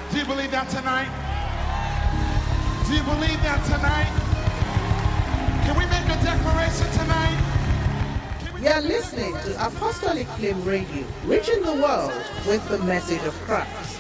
Do you believe that tonight? Do you believe that tonight? Can we make a declaration tonight? You are listening to Apostolic Flame Radio, reaching the world with the message of Christ.